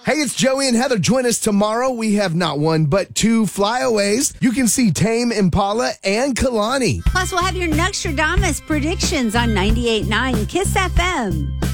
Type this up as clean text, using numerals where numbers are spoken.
Hey, it's Joey and Heather. Join us tomorrow. We have not one, but two flyaways. You can see Tame Impala and Kalani. Plus, we'll have your Nostradamus predictions on 98.9 Kiss FM.